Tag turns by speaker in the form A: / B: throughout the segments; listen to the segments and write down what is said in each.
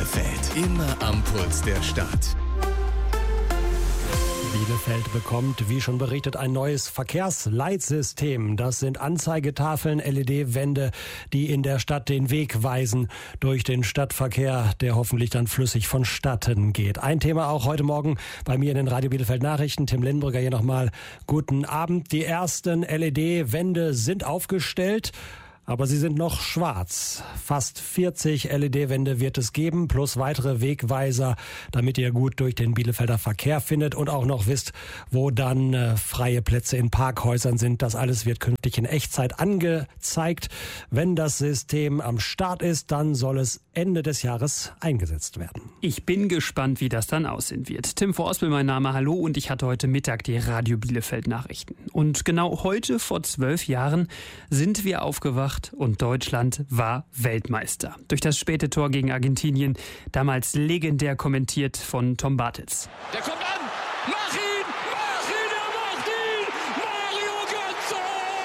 A: Bielefeld, immer am Puls der Stadt.
B: Bielefeld bekommt, wie schon berichtet, ein neues Verkehrsleitsystem. Das sind Anzeigetafeln, LED-Wände, die in der Stadt den Weg weisen durch den Stadtverkehr, der hoffentlich dann flüssig vonstatten geht. Ein Thema auch heute Morgen bei mir in den Radio Bielefeld Nachrichten. Tim Lindenbrücker hier nochmal. Guten Abend. Die ersten LED-Wände sind aufgestellt. Aber sie sind noch schwarz. Fast 40 LED-Wände wird es geben, plus weitere Wegweiser, damit ihr gut durch den Bielefelder Verkehr findet und auch noch wisst, wo dann freie Plätze in Parkhäusern sind. Das alles wird künftig in Echtzeit angezeigt. Wenn das System am Start ist, dann soll es Ende des Jahres eingesetzt werden.
C: Ich bin gespannt, wie das dann aussehen wird. Tim Vorspel, mein Name, hallo, und ich hatte heute Mittag die Radio Bielefeld Nachrichten. Und genau heute, vor 12 Jahren, sind wir aufgewacht und Deutschland war Weltmeister. Durch das späte Tor gegen Argentinien, damals legendär kommentiert von Tom Bartels.
D: Der kommt an! Mach ihn! Er macht ihn! Mario Götze!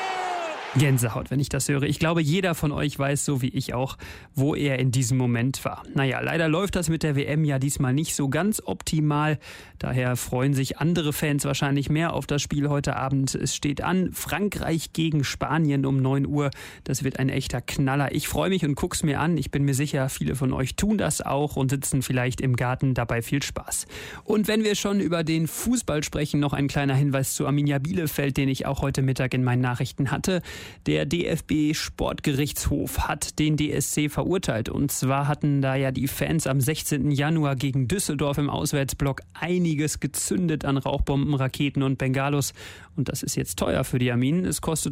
C: Gänsehaut, wenn ich das höre. Ich glaube, jeder von euch weiß, so wie ich auch, wo er in diesem Moment war. Naja, leider läuft das mit der WM ja diesmal nicht so ganz optimal. Daher freuen sich andere Fans wahrscheinlich mehr auf das Spiel heute Abend. Es steht an, Frankreich gegen Spanien um 9 Uhr. Das wird ein echter Knaller. Ich freue mich und guck's mir an. Ich bin mir sicher, viele von euch tun das auch und sitzen vielleicht im Garten. Dabei viel Spaß. Und wenn wir schon über den Fußball sprechen, noch ein kleiner Hinweis zu Arminia Bielefeld, den ich auch heute Mittag in meinen Nachrichten hatte. Der DFB-Sportgerichtshof hat den DSC verurteilt. Und zwar hatten da ja die Fans am 16. Januar gegen Düsseldorf im Auswärtsblock einiges gezündet an Rauchbomben, Raketen und Bengalos. Und das ist jetzt teuer für die Arminen. Es kostet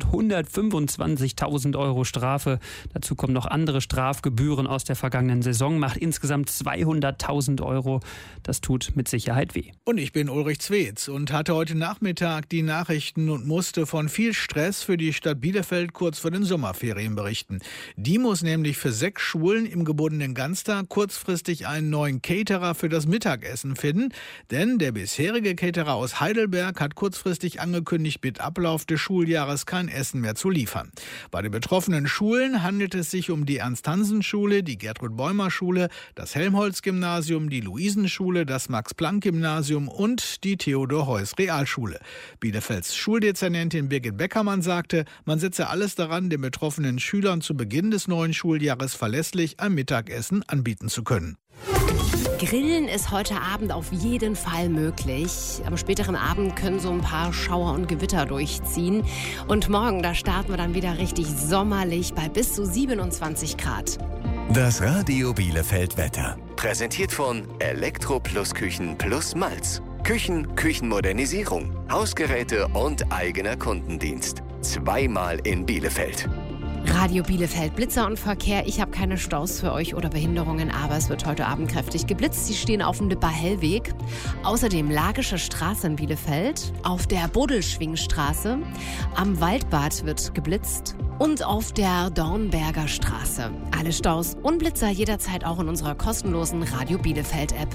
C: 125.000 € Strafe. Dazu kommen noch andere Strafgebühren aus der vergangenen Saison. Macht insgesamt 200.000 €. Das tut mit Sicherheit weh.
E: Und ich bin Ulrich Zwetz und hatte heute Nachmittag die Nachrichten und musste von viel Stress für die Stadt Bielefeld kurz vor den Sommerferien berichten. Die muss nämlich für 6 Schulen im gebundenen Ganztag kurzfristig einen neuen Caterer für das Mittagessen finden. Denn der bisherige Caterer aus Heidelberg hat kurzfristig angekündigt, mit Ablauf des Schuljahres kein Essen mehr zu liefern. Bei den betroffenen Schulen handelt es sich um die Ernst-Hansen-Schule, die Gertrud-Bäumer-Schule, das Helmholtz-Gymnasium, die Luisenschule, das Max-Planck-Gymnasium und die Theodor-Heuss-Realschule. Bielefelds Schuldezernentin Birgit Beckermann sagte, man setze alles daran, den betroffenen Schülern zu Beginn des neuen Schuljahres verlässlich ein Mittagessen anbieten zu können.
F: Grillen ist heute Abend auf jeden Fall möglich. Am späteren Abend können so ein paar Schauer und Gewitter durchziehen. Und morgen, da starten wir dann wieder richtig sommerlich bei bis zu 27 Grad.
A: Das Radio Bielefeld Wetter. Präsentiert von Elektro Plus Küchen plus Malz. Küchenmodernisierung, Hausgeräte und eigener Kundendienst. Zweimal in Bielefeld.
F: Radio Bielefeld, Blitzer und Verkehr. Ich habe keine Staus für euch oder Behinderungen, aber es wird heute Abend kräftig geblitzt. Sie stehen auf dem Lippper-Hellweg. Außerdem Lagische Straße in Bielefeld. Auf der Bodelschwingstraße. Am Waldbad wird geblitzt. Und auf der Dornberger Straße. Alle Staus und Blitzer jederzeit auch in unserer kostenlosen Radio Bielefeld-App.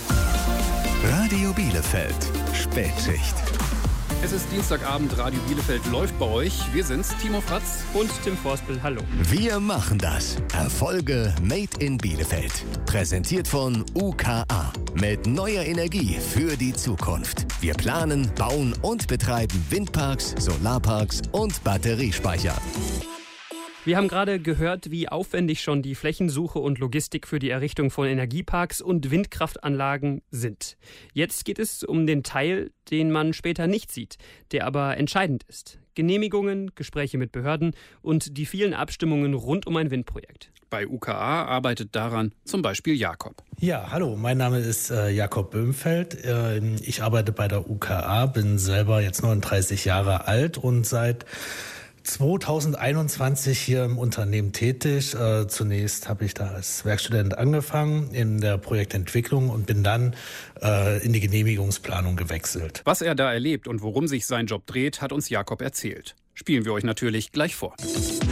A: Radio Bielefeld, Spätschicht.
G: Es ist Dienstagabend, Radio Bielefeld läuft bei euch. Wir sind's, Timo Fratz
C: und Tim Vorspel. Hallo.
A: Wir machen das. Erfolge made in Bielefeld. Präsentiert von UKA. Mit neuer Energie für die Zukunft. Wir planen, bauen und betreiben Windparks, Solarparks und Batteriespeicher.
C: Wir haben gerade gehört, wie aufwendig schon die Flächensuche und Logistik für die Errichtung von Energieparks und Windkraftanlagen sind. Jetzt geht es um den Teil, den man später nicht sieht, der aber entscheidend ist. Genehmigungen, Gespräche mit Behörden und die vielen Abstimmungen rund um ein Windprojekt.
G: Bei UKA arbeitet daran zum Beispiel Jakob.
H: Ja, hallo, mein Name ist Jakob Böhmfeld. Ich arbeite bei der UKA, bin selber jetzt 39 Jahre alt und seit 2021 hier im Unternehmen tätig. Zunächst habe ich da als Werkstudent angefangen in der Projektentwicklung und bin dann in die Genehmigungsplanung gewechselt.
G: Was er da erlebt und worum sich sein Job dreht, hat uns Jakob erzählt. Spielen wir euch natürlich gleich vor.